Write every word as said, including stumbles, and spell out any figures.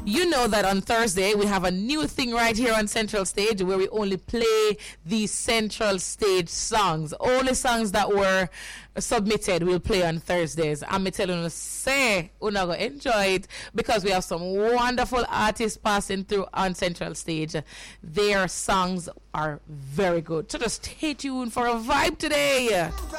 You know that on Thursday we have a new thing right here on Central Stage where we only play the Central Stage songs. All the songs that were submitted we'll play on Thursdays. I'm telling you, say, we're not going to enjoy it because we have some wonderful artists passing through on Central Stage. Their songs are very good. So just stay tuned for a vibe today.